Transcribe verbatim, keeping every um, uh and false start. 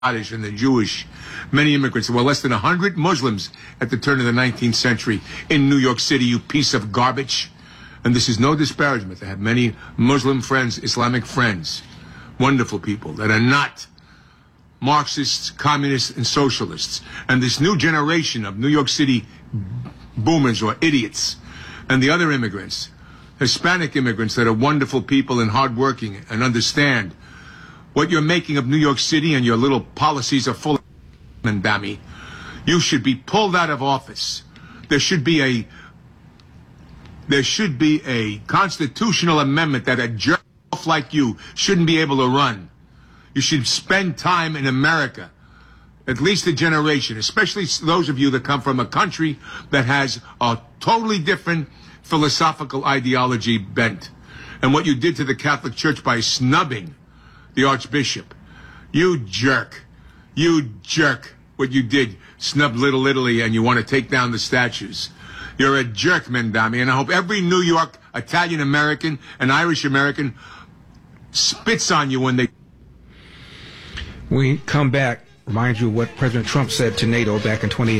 Scottish and the Jewish, many immigrants. There were less than one hundred Muslims at the turn of the nineteenth century in New York City, you piece of garbage. And this is no disparagement. I have many Muslim friends, Islamic friends, wonderful people that are not Marxists, communists, and socialists. And this new generation of New York City boomers or idiots and the other immigrants, Hispanic immigrants that are wonderful people and hardworking and understand what you're making of New York City, and your little policies are full of and dummy. You should be pulled out of office. There should be a there should be a constitutional amendment that a jerk like you shouldn't be able to run. You should spend time in America, at least a generation, especially those of you that come from a country that has a totally different philosophical ideology bent. And what you did to the Catholic Church by snubbing the Archbishop. You jerk. You jerk. What you did, snub Little Italy, and you want to take down the statues. You're a jerk, Mendami, and I hope every New York Italian-American and Irish-American spits on you when they... We come back, remind you of what President Trump said to NATO back in twenty